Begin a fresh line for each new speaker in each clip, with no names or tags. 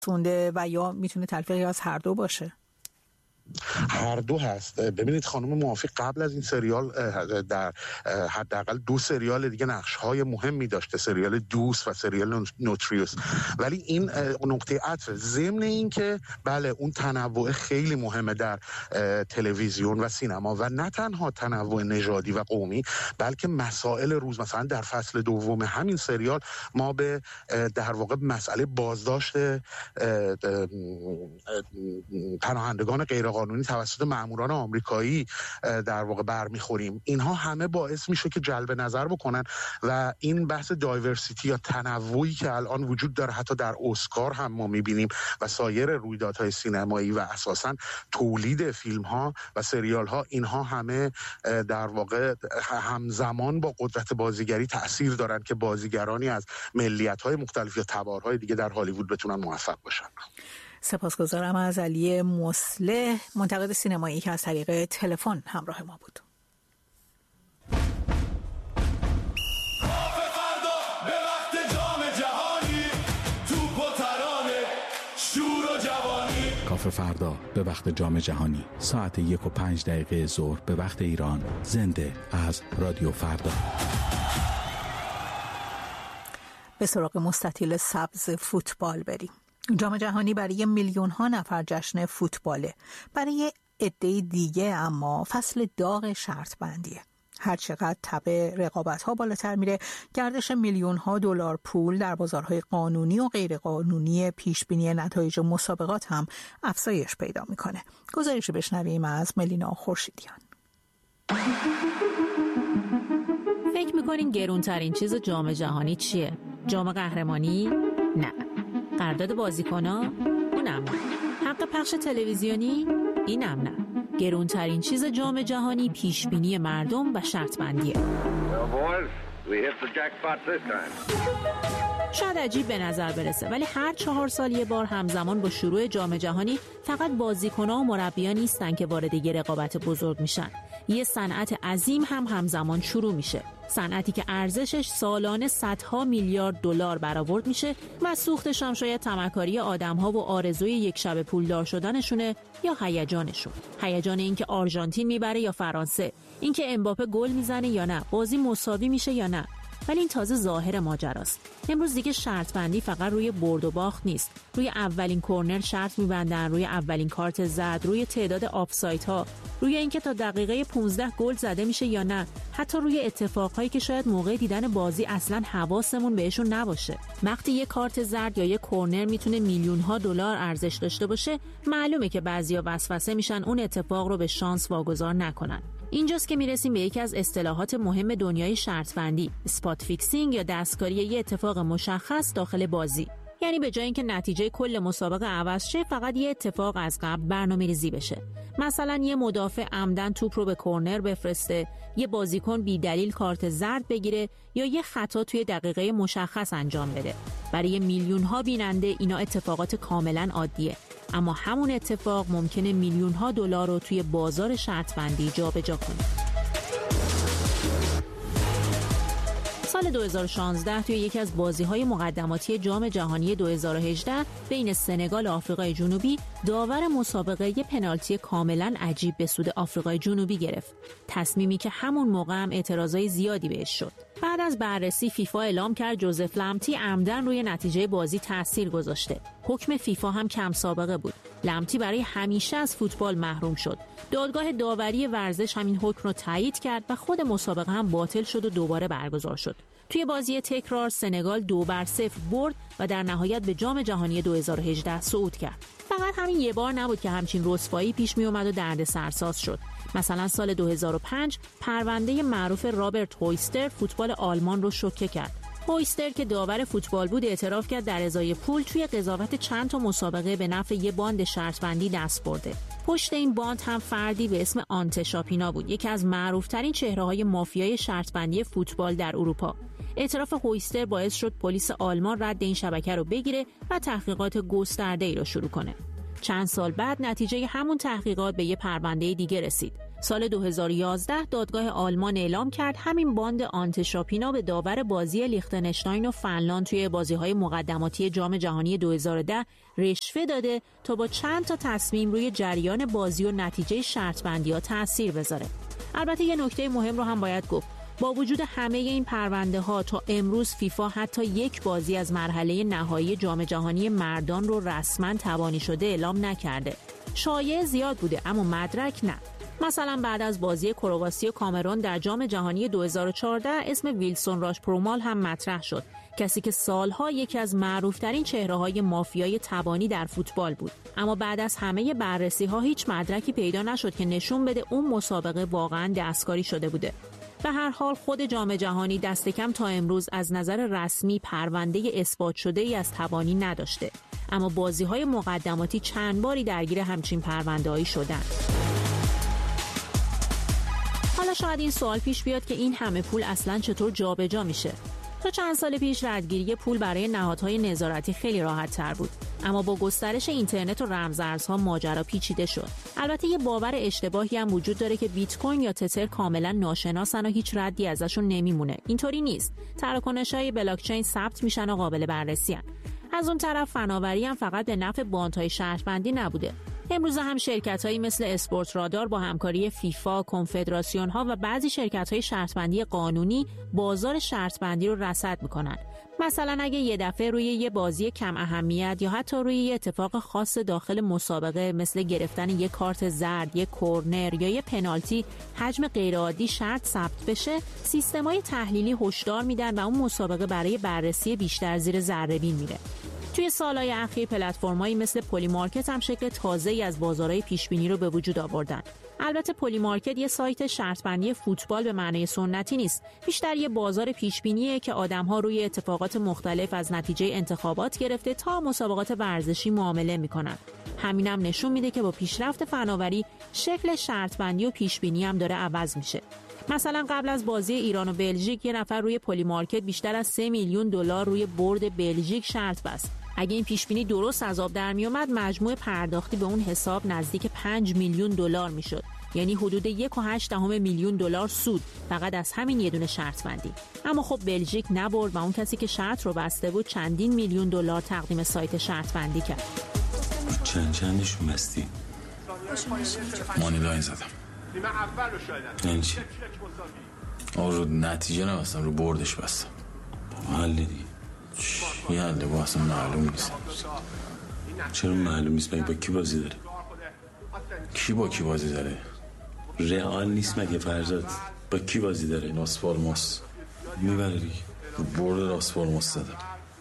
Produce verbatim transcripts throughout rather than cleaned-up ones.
تونده و یا میتونه تلفیقی از هر دو باشه؟
هر دو هست. ببینید خانم موافق قبل از این سریال در حداقل دو سریال دیگه نقش‌های مهمی داشته، سریال دوست و سریال نوتریوس، ولی این نقطه عطف ضمن این که بله اون تنوع خیلی مهمه در تلویزیون و سینما و نه تنها تنوع نژادی و قومی بلکه مسائل روز. مثلا در فصل دوم همین سریال ما به در واقع مسئله بازداشت پناهندگان غیر قانونی توسط ماموران آمریکایی در واقع برمیخوریم. اینها همه باعث میشه که جلب نظر بکنن و این بحث دایورسیتی یا تنوعی که الان وجود داره حتی در اسکار هم ما میبینیم و سایر رویدادهای سینمایی و اساساً تولید فیلم ها و سریال ها، اینها همه در واقع همزمان با قدرت بازیگری تأثیر دارن که بازیگرانی از ملیت های مختلف یا تبارهای دیگه در هالیوود بتونن موفق باشن.
سپاسگزارم از علی مصلح، منتقد سینمایی که از طریق تلفن همراه ما بود.
کافه فردا به وقت جام جهانی ساعت یک و پنج دقیقه ظهر به وقت ایران، زنده از رادیو فردا. به
سراغ مستطیل سبز فوتبال بریم. جام جهانی برای میلیون ها نفر جشن فوتباله، برای عده دیگه اما فصل داغ شرط بندیه. هر چقدر تبع رقابت ها بالاتر میره، گردش میلیون ها دلار پول در بازارهای قانونی و غیر قانونی پیش بینی نتایج مسابقات هم افزایش پیدا میکنه. گزارش بشنویم از ملینا خورشیدیان.
فکر میکنین گرونترین چیز جام جهانی چیه؟ جام قهرمانی؟ نه. قرارداد بازیکن‌ها؟ اونم نه. حق پخش تلویزیونی؟ اینم نه. گرونترین چیز جام جهانی پیشبینی مردم و شرط بندیه. شاید عجیب به نظر برسه، ولی هر چهار سال یه بار همزمان با شروع جام جهانی فقط بازیکن‌ها و مربیان نیستن که وارد یه رقابت بزرگ میشن. یه صنعت عظیم هم همزمان شروع میشه. صنعتی که ارزشش سالانه صدها میلیارد دلار برآورد میشه و سوختش هم شاید تمکاری آدم‌ها و آرزوی یک شب پولدار شدنشونه یا هیجانشون. هیجان اینکه آرژانتین میبره یا فرانسه، اینکه امباپه گل میزنه یا نه، بازی مساوی میشه یا نه. ولی این تازه ظاهر ماجراست. امروز دیگه شرط بندی فقط روی برد و باخت نیست. روی اولین کورنر شرط میبندن، روی اولین کارت زرد، روی تعداد آفساید ها، روی اینکه تا دقیقه پانزده گل زده میشه یا نه، حتی روی اتفاقهایی که شاید موقع دیدن بازی اصلاً حواسمون بهشون نباشه. وقتی یه کارت زرد یا یه کورنر میتونه میلیون ها دلار ارزش داشته باشه، معلومه که بعضیا وسوسه میشن اون اتفاق رو به شانس واگذار نکنن. اینجاست که میرسیم به یکی از اصطلاحات مهم دنیای شرط بندی، اسپات فیکسینگ یا دستکاری یه اتفاق مشخص داخل بازی. یعنی به جای اینکه نتیجه کل مسابقه عوض شه، فقط یه اتفاق از قبل برنامه‌ریزی بشه. مثلا یه مدافع عمدن توپ رو به کورنر بفرسته، یه بازیکن بی دلیل کارت زرد بگیره یا یه خطا توی دقیقه مشخص انجام بده. برای میلیون ها بیننده اینا اتفاقات کاملا عادیه، اما همون اتفاق ممکنه میلیون ها دلار رو توی بازار شرط بندی جابجا کنه. سال دو هزار و شانزده توی یکی از بازی‌های مقدماتی جام جهانی دو هزار و هجده بین سنگال و آفریقای جنوبی، داور مسابقه یه پنالتی کاملاً عجیب به سود آفریقای جنوبی گرفت. تصمیمی که همون موقع هم اعتراضای زیادی بهش شد. بعد از بررسی فیفا اعلام کرد جوزف لمتی عمدن روی نتیجه بازی تأثیر گذاشته. حکم فیفا هم کم سابقه بود. لمتی برای همیشه از فوتبال محروم شد. دادگاه داوری ورزش همین حکم رو تایید کرد و خود مسابقه هم باطل شد و دوباره برگزار شد. توی بازی تکرار سنگال دو بر صفر برد و در نهایت به جام جهانی دو هزار و هجده صعود کرد. فقط همین یه بار نبود که همچین رسوایی پیش می اومد و درد سرساز شد. مثلا سال دو هزار و پنج پرونده معروف رابرت هویستر فوتبال آلمان رو شوکه کرد. هویستر که داور فوتبال بود اعتراف کرد در ازای پول توی قضاوت چند تا مسابقه به نفع یه باند شرط بندی دست برده. پشت این باند هم فردی به اسم آنته شاپینا بود، یکی از معروف‌ترین چهره‌های مافیای شرط بندی فوتبال در اروپا. اعتراف هویستر باعث شد پلیس آلمان رد این شبکه رو بگیره و تحقیقات گسترده‌ای رو شروع کنه. چند سال بعد نتیجه همون تحقیقات به یه پرونده دیگه رسید. سال دو هزار و یازده دادگاه آلمان اعلام کرد همین باند آنتشاپینا به داور بازی لیختنشتاین و فنلاند توی بازی‌های مقدماتی جام جهانی دو هزار و ده رشوه داده تا با چند تا تصمیم روی جریان بازی و نتیجه شرط بندی‌ها تأثیر بذاره. البته یه نکته مهم رو هم باید گفت. با وجود همه این پرونده ها تا امروز فیفا حتی یک بازی از مرحله نهایی جام جهانی مردان رو رسما تبانی شده اعلام نکرده. شایعه زیاد بوده اما مدرک نه. مثلا بعد از بازی کرواسی و کامرون در جام جهانی دو هزار و چهارده اسم ویلسون راش پرومال هم مطرح شد، کسی که سالها یکی از معروفترین چهره‌های مافیای تبانی در فوتبال بود. اما بعد از همه بررسی‌ها هیچ مدرکی پیدا نشد که نشون بده اون مسابقه واقعاً دستکاری شده بوده. به هر حال خود جام جهانی دست کم تا امروز از نظر رسمی پرونده اثبات شده ای از تبانی نداشته، اما بازی‌های مقدماتی چند باری درگیر همچین پرونده‌ای شدن. حالا شاید این سوال پیش بیاد که این همه پول اصلاً چطور جابجا میشه؟ تا چند سال پیش ردگیری پول برای نهادهای نظارتی خیلی راحت تر بود، اما با گسترش اینترنت و رمزارزها ماجرا پیچیده شد. البته یه باور اشتباهی هم وجود داره که بیت کوین یا تتر کاملا ناشناسن و هیچ ردی ازشون نمیمونه. اینطوری نیست. تراکنش‌های بلاک چین ثبت میشن و قابل بررسی هن. از اون طرف فناوری هم فقط به نفع باندهای شرطبندی نبوده. امروز هم شرکت‌هایی مثل اسپورت رادار با همکاری فیفا، کنفدراسیون‌ها و بعضی شرکت‌های شرطبندی قانونی بازار شرطبندی رو رصد می‌کنن. مثلا اگه یه دفعه روی یه بازی کم اهمیت یا حتی روی یه اتفاق خاص داخل مسابقه مثل گرفتن یه کارت زرد، یه کورنر یا یه پنالتی حجم غیرعادی شرط ثبت بشه، سیستم‌های تحلیلی هشدار میدن و اون مسابقه برای بررسی بیشتر زیر ذره‌بین میره. توی سالهای اخیر پلتفرم‌هایی مثل پلی مارکت هم شکل تازه‌ای از بازارهای پیشبینی رو به وجود آوردن. البته پلی مارکت یه سایت شرطبندی فوتبال به معنای سنتی نیست، بیشتر یه بازار پیشبینیه که آدم‌ها روی اتفاقات مختلف از نتیجه انتخابات گرفته تا مسابقات ورزشی معامله می‌کنن. همینم نشون میده که با پیشرفت فناوری شکل شرطبندی و پیشبینی هم داره عوض میشه. مثلا قبل از بازی ایران و بلژیک یه نفر روی پلی مارکت بیشتر از سه میلیون دلار روی برد بلژیک شرط بست. اگه این پیشبینی درست از آب در می اومد مجموع پرداختی به اون حساب نزدیک پنج میلیون دلار میشد، یعنی حدود یک و هشت دهم میلیون دلار سود فقط از همین یه دونه شرط بندی. اما خب بلژیک نبرد و اون کسی که شرط رو بسته بود چندین میلیون دلار تقدیم سایت شرط بندی کرد.
چند چندشون بستی؟ مانی لاین زدم. این چی؟ آن رو نتیجه نبستم، رو بردش بستم. حل دیگه یه حله با اصلا معلوم نیست. چرا معلوم نیست؟ مگه با کی بازی داره؟ کی با کی بازی داره؟ رئال نیست مگه فرزاد؟ با کی بازی داره؟ لاس پالماس میبره دیگه. رو برد لاس پالماس زدم.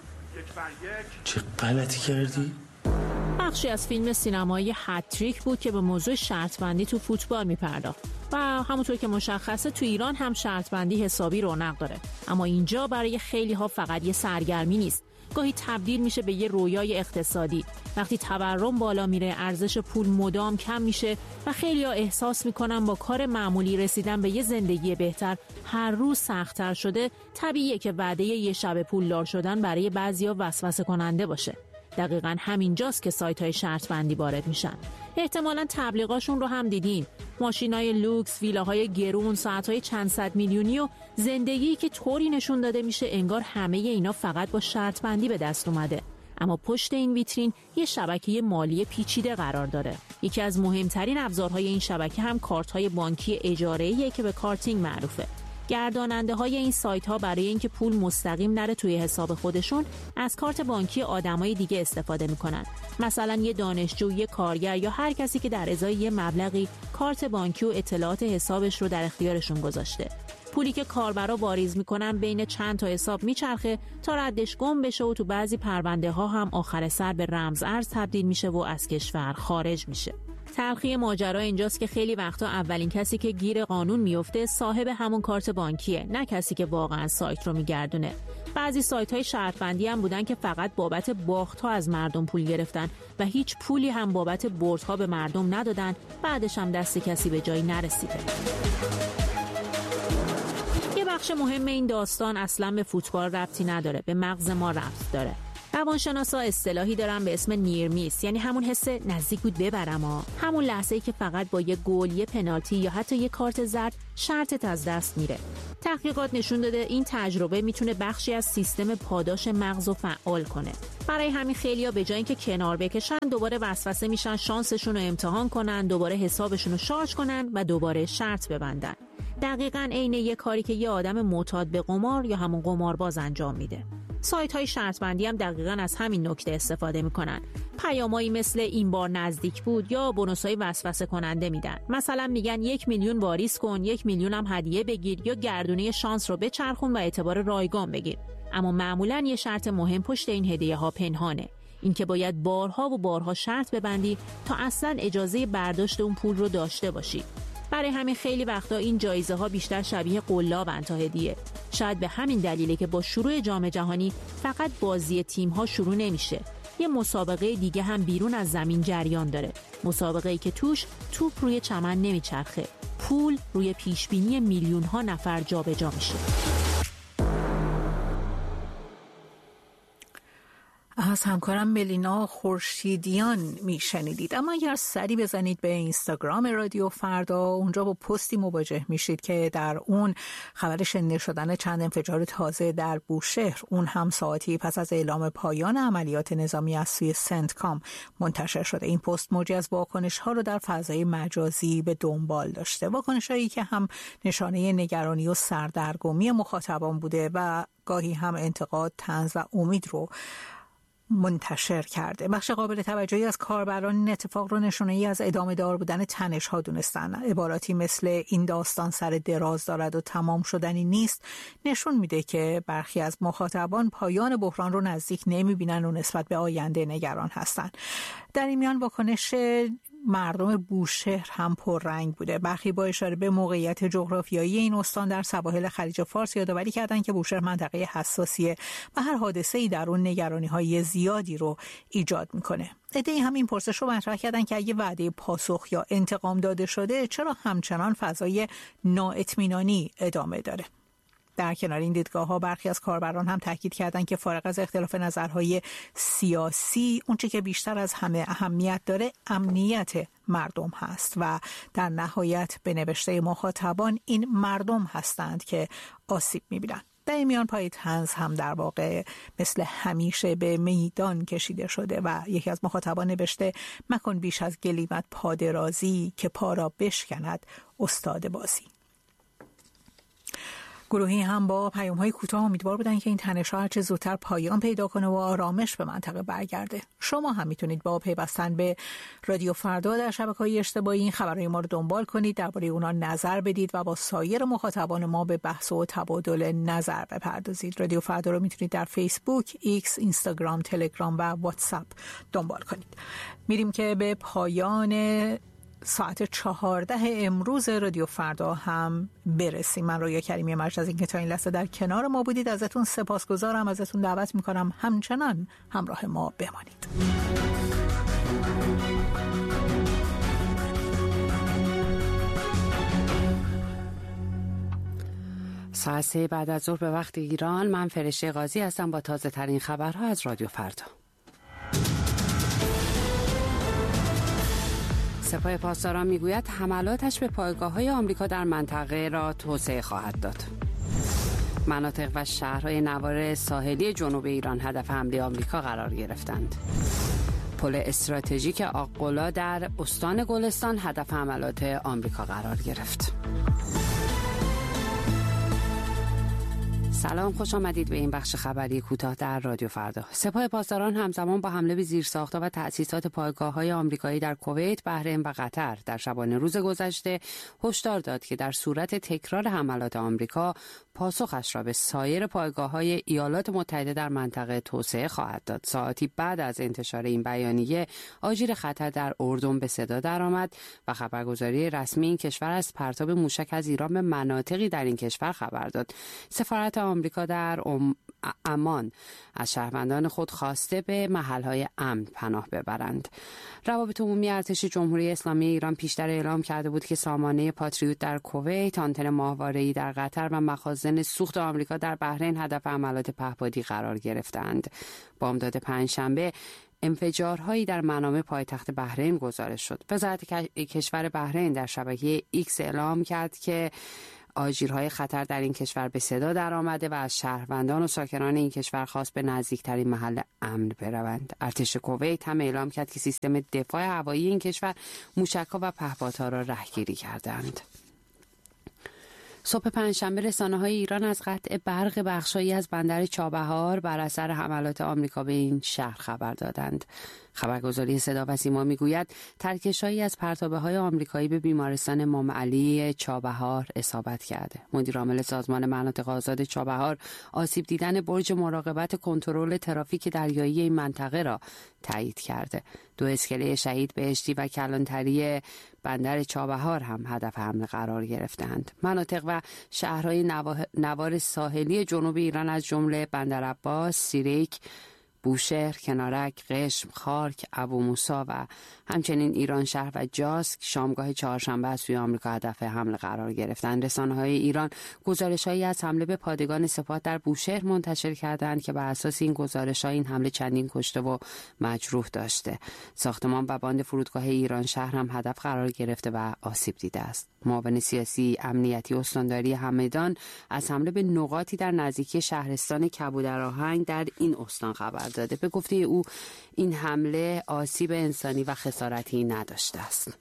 چه غلطی کردی؟
بخشی از فیلم سینمایی هتریک بود که به موضوع شرط بندی تو فوتبال میپرداخت و همونطور که مشخصه تو ایران هم شرط بندی حسابی رونق داره. اما اینجا برای خیلی ها فقط یه سرگرمی نیست، گاهی تبدیل میشه به یه رویای اقتصادی. وقتی تورم بالا میره ارزش پول مدام کم میشه و خیلی ها احساس میکنن با کار معمولی رسیدن به یه زندگی بهتر هر روز سخت‌تر شده، طبیعیه که وعده یه شب پولدار شدن برای بعضیا وسوسه کننده باشه. دقیقاً همینجاست که سایت‌های شرط بندی وارد میشن. احتمالاً تبلیغاشون رو هم دیدین. ماشینای لوکس، ویلاهای گرون، ساعت‌های چند صد میلیونی و زندگی که طوری نشون داده میشه انگار همه اینا فقط با شرط بندی به دست اومده. اما پشت این ویترین یه شبکه مالی پیچیده قرار داره. یکی از مهمترین ابزارهای این شبکه هم کارت‌های بانکی اجاره‌ایه که به کارتینگ معروفه. گرداننده های این سایت ها برای اینکه پول مستقیم نره توی حساب خودشون از کارت بانکی آدمای دیگه استفاده میکنن. مثلا یه دانشجو، یه کارگر یا هر کسی که در ازای یه مبلغی کارت بانکی و اطلاعات حسابش رو در اختیارشون گذاشته. پولی که کاربرا واریز میکنن بین چند تا حساب میچرخه تا ردش گم بشه و تو بعضی پرونده ها هم آخر سر به رمز ارز تبدیل میشه و از کشور خارج میشه. تلخی ماجرا اینجاست که خیلی وقتا اولین کسی که گیر قانون میفته صاحب همون کارت بانکیه، نه کسی که واقعا سایت رو میگردونه. بعضی سایت‌های شرط بندی هم بودن که فقط بابت باخت‌ها از مردم پول گرفتن و هیچ پولی هم بابت بردها به مردم ندادن، بعدش هم دست کسی به جایی نرسیده. یه بخش مهم این داستان اصلا به فوتبال ربطی نداره، به مغز ما ربط داره. روانشناسا اصطلاحی دارن به اسم نیر میس، یعنی همون حس نزدیک بود ببرم ها، همون لحظه‌ای که فقط با یه گل، یه پنالتی یا حتی یه کارت زرد شرطت از دست میره. تحقیقات نشون داده این تجربه میتونه بخشی از سیستم پاداش مغز رو فعال کنه. برای همین خیلیا به جای اینکه کنار بکشن دوباره وسوسه میشن شانسشون رو امتحان کنن، دوباره حسابشون رو شارژ کنن و دوباره شرط ببندن. دقیقاً عین یه کاری که یه آدم معتاد به قمار یا همون قمارباز انجام میده. سایت های شرط بندی هم دقیقاً از همین نکته استفاده میکنن. پیامایی مثل این بار نزدیک بود یا بونوسای وسوسه کننده میدن. مثلا میگن یک میلیون واریز کن، یک میلیون هم هدیه بگیر یا گردونه شانس رو بچرخون و اعتبار رایگان بگیر. اما معمولاً یه شرط مهم پشت این هدیه ها پنهانه. اینکه باید بارها و بارها شرط ببندی تا اصلاً اجازه برداشت اون پول رو داشته باشی. برای همین خیلی وقتا این جایزه ها بیشتر شبیه قلابن تا هدیه. شاید به همین دلیله که با شروع جام جهانی فقط بازی تیم ها شروع نمیشه. یه مسابقه دیگه هم بیرون از زمین جریان داره. مسابقه‌ای که توش توپ روی چمن نمیچرخه. پول روی پیشبینی میلیون ها نفر جابجا میشه.
از همکارم ملینا خورشیدیان میشنیدید. اما اگر سری بزنید به اینستاگرام رادیو فردا، اونجا با پستی مواجه میشید که در اون خبر شنیده شدن چند انفجار تازه در بوشهر، اون هم ساعتی پس از اعلام پایان عملیات نظامی از سوی سنتکام منتشر شده. این پست موجی از واکنش ها رو در فضای مجازی به دنبال داشته، واکنش هایی که هم نشانه نگرانی و سردرگمی مخاطبان بوده و گاهی هم انتقاد، طنز و امید رو منتشر کرده. بخش قابل توجهی از کاربران این اتفاق رو نشانه‌ای از ادامه دار بودن تنش ها دونستن. عباراتی مثل این داستان سر دراز دارد و تمام شدنی نیست نشون میده که برخی از مخاطبان پایان بحران رو نزدیک نمیبینن و نسبت به آینده نگران هستن. در این میان واکنش مردم بوشهر هم پررنگ بوده. برخی با اشاره به موقعیت جغرافیایی این استان در سواحل خلیج فارس یادآوری کردند که بوشهر منطقه حساسیه و هر حادثه‌ای در اون نگرانی‌های زیادی رو ایجاد میکنه. عده‌ای هم این پرسش رو مطرح کردن که اگه وعده پاسخ یا انتقام داده شده، چرا همچنان فضای نااطمینانی ادامه داره؟ در کنار این دیدگاه‌ها برخی از کاربران هم تاکید کردند که فارغ از اختلاف نظرهای سیاسی، اونچه که بیشتر از همه اهمیت داره امنیت مردم هست و در نهایت به نوشته مخاطبان این مردم هستند که آسیب می‌بینند. در این میان پای طنز هم در واقع مثل همیشه به میدان کشیده شده و یکی از مخاطبان نوشته مکن بیش از گلیمت پادرازی که پا را بشکند استاد بازی. گروهی هم با پیام‌های کوتاه امیدوار بودن که این تنش‌ها هرچه زودتر پایان پیدا کنه و آرامش به منطقه برگرده. شما هم میتونید با پیوستن به رادیو فردا در شبکه‌های اجتماعی این خبرهای ما رو دنبال کنید، درباره اونا نظر بدید و با سایر مخاطبان ما به بحث و تبادل نظر بپردازید. رادیو فردا رو میتونید در فیسبوک، ایکس، اینستاگرام، تلگرام و واتساپ دنبال کنید. میریم که به پایان ساعت چهارده امروز رادیو فردا هم برسیم. من رویا کریمی مرج از اینکه تا این لحظه در کنار ما بودید ازتون سپاسگزارم. ازتون دعوت میکنم همچنان همراه ما بمانید.
ساعت سه بعد از ظهر به وقت ایران، من فرشته قاضی هستم با تازه ترین خبرها از رادیو فردا. سپاه پاسداران میگوید حملاتش به پایگاه‌های آمریکا در منطقه را توسعه خواهد داد. مناطق و شهرهای نوار ساحلی جنوب ایران هدف حمله آمریکا قرار گرفتند. پل استراتژیک آق‌قلا در استان گلستان هدف حملات آمریکا قرار گرفت. سلام، خوش آمدید به این بخش خبری کوتاه در رادیو فردا. سپاه پاسداران همزمان با حمله به زیرساخت‌ها و تأسیسات پایگاه‌های آمریکایی در کویت، بحرین و قطر در شبانه روز گذشته هشدار داد که در صورت تکرار حملات آمریکا پاسخش را به سایر پایگاه‌های ایالات متحده در منطقه توسعه خواهد داد. ساعتی بعد از انتشار این بیانیه، آژیر خطر در اردن به صدا درآمد و خبرگزاری رسمی این کشور از پرتاب موشک از ایران به مناطقی در این کشور خبر داد. سفارت آمریکا در امان از شهروندان خود خواسته به محلهای امن پناه ببرند. روابط عمومی ارتش جمهوری اسلامی ایران پیشتر اعلام کرده بود که سامانه پاتریوت در کویت، آنتن ماهواره‌ای در قطر و مخازن سوخت آمریکا در بحرین هدف حملات پهپادی قرار گرفتند. بامداد پنجشنبه انفجارهایی در منامه پایتخت بحرین گزارش شد. وزارت کشور بحرین در شبکه ایکس اعلام کرد که آژیرهای خطر در این کشور به صدا در آمده و از شهروندان و ساکنان این کشور خواست به نزدیکترین محل امن بروند. ارتش کویت هم اعلام کرد که سیستم دفاع هوایی این کشور موشک‌ها و پهپادها را رهگیری کردند. صبح پنجشنبه رسانه‌های ایران از قطع برق بخشایی از بندر چابهار بر اثر حملات آمریکا به این شهر خبر دادند. خبرگزاری صدا و سیما میگوید ترکش‌هایی از پرتابه‌های آمریکایی به بیمارستان امام علی چابهار اصابت کرده. مدیر عامل سازمان مناطق آزاد چابهار آسیب دیدن برج مراقبت کنترل ترافیک دریایی این منطقه را تایید کرده. دو اسکله شهید بهشتی و کلانتری بندر چابهار هم هدف حمله قرار گرفتند. مناطق و شهرهای نوار ساحلی جنوب ایران از جمله بندر عباس، سیریک، بوشهر، کنارک، قشم، خارک، ابو موسی و همچنین ایران شهر و جاسک شامگاه چهارشنبه از سوی آمریکا هدف حمله قرار گرفتند. رسانه‌های ایران گزارش‌هایی از حمله به پادگان سپاه در بوشهر منتشر کردند که بر اساس این گزارش‌ها این حمله چندین کشته و مجروح داشته. ساختمان و باند فرودگاه ایران شهر هم هدف قرار گرفته و آسیب دیده است. معاون سیاسی امنیتی استانداری همدان از حمله به نقاطی در نزدیکی شهرستان کبودرآهنگ در این استان خبر داده. به گفته او این حمله آسیب انسانی و خسارتی نداشته است.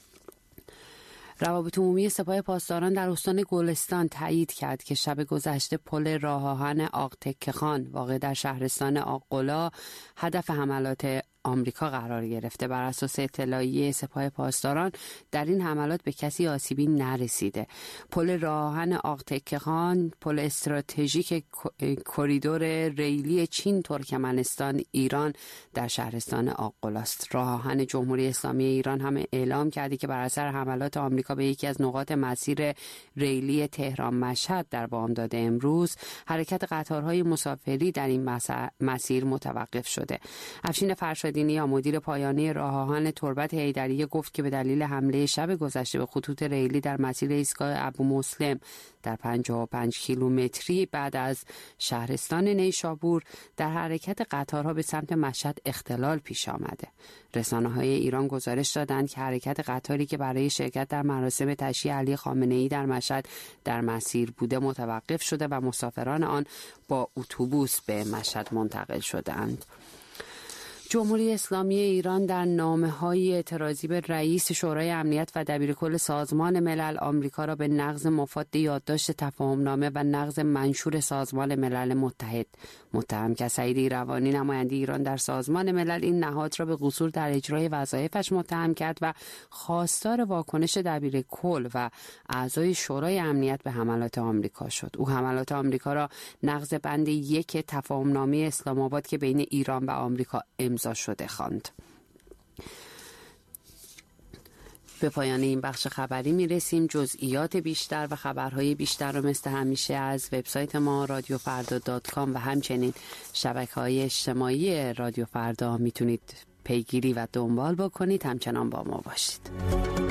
روابط عمومی سپاه پاسداران در استان گلستان تایید کرد که شب گذشته پل راه آهن آق تکه خان واقع در شهرستان آق‌قلا هدف حملات آمریکا قرار گرفته. بر اساس اطلاعیه سپاه پاسداران در این حملات به کسی آسیبی نرسیده. پل راه آهن آق تکه خان پل استراتژیک کریدور ریلی چین ترکمنستان ایران در شهرستان آق‌قلا است. راه آهن جمهوری اسلامی ایران هم اعلام کرده که بر اثر حملات آمریکا به یکی از نقاط مسیر ریلی تهران مشهد در بامداد امروز حرکت قطارهای مسافری در این مسیر متوقف شده. افشین فرشاد یا مدیر پایانی راه آهن تربت حیدریه گفت که به دلیل حمله شب گذشته به خطوط ریلی در مسیر ایستگاه ابو مسلم در پنجاه و پنج کیلومتری بعد از شهرستان نیشابور در حرکت قطارها به سمت مشهد اختلال پیش آمده. رسانه‌های ایران گزارش دادند که حرکت قطاری که برای شرکت در مراسم تشییع علی خامنه‌ای در مشهد در مسیر بوده متوقف شده و مسافران آن با اتوبوس به مشهد منتقل شدند. جمهوری اسلامی ایران در نامه‌های اعتراضی به رئیس شورای امنیت و دبیرکل سازمان ملل آمریکا را به نقض مفاد یادداشت تفاهم‌نامه و نقض منشور سازمان ملل متحد متهم کرد. سعید ایروانی نماینده ایران در سازمان ملل این نهاد را به قصور در اجرای وظایفش متهم کرد و خواستار واکنش دبیرکل و اعضای شورای امنیت به حملات آمریکا شد. او حملات آمریکا را نقض بند یک تفاهم‌نامه اسلام آباد که بین ایران و آمریکا امضا شده خواند. به پایان این بخش خبری می رسیم. جزئیات بیشتر و خبرهای بیشتر رو مثل همیشه از وبسایت ما رادیو فردا دات کام و همچنین شبکه‌های اجتماعی رادیو فردا میتونید پیگیری و دنبال بکنید. همچنان با ما باشید.